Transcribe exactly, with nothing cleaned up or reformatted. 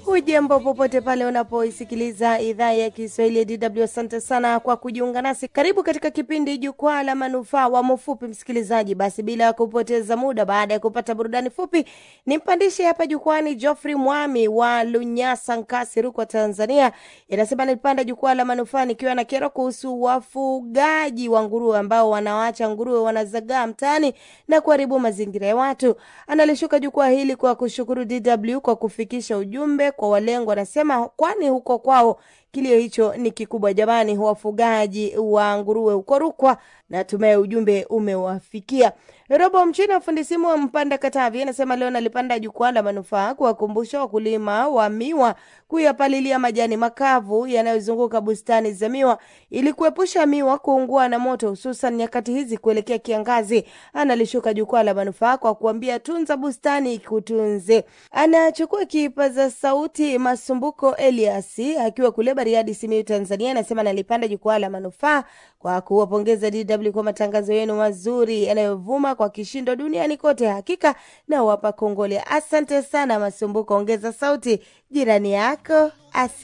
Hujambo popote pale unapoisikiliza idhaa ya Kiswahili ya D W. Asante sana kwa kujiunga nasi. Karibu katika kipindi Jukwaa la Manufaa wa Mfupi msikilizaji. Basi bila kupoteza muda, baada ya kupata burudani fupi, nimpandishe hapa jukwani Geoffrey Mwami wa Lunyasa Nkasi, Rukwa, Tanzania. Inasema nilipanda Jukwaa la Manufaa nikiwa na kero kuhusu wafugaji wa nguruwe ambao wanawaacha nguruwe wanazagaa mtaani na kuharibu mazingira ya watu. Analishuka jukwaa hili kwa kushukuru D W kwa kufikisha ujumbe kwa walengwa. Anasema kwani huko kwao kilio hicho ni kikubwa jamani, wafugaji wa nguruwe huko Rukwa, na tumaye ujumbe umewafikia. Robo Mchina fundi simu wa Mpanda Katavi anasema leo nalipanda Jukwaa la Manufaa kuwakumbusha wakulima wa miwa kuyapalilia majani makavu yanayozunguka bustani za miwa ili kuepusha miwa kuungua na moto, hususan nyakati hizi kuelekea kiangazi. Analishuka Jukwaa la Manufaa kwa kuambia tunza bustani kutunze. Anachukua kipaza sauti Masumbuko Eliasi akiwa kule Bariadi, Simiyu, Tanzania. Anasema nalipanda Jukwaa la Manufaa kwa kuwapongeza D W kwa matangazo yenu mazuri yanayovuma kwa kishindo duniani kote. Hakika na wapa kongole. Asante sana Masumbuko, ongeza sauti jirani yako asi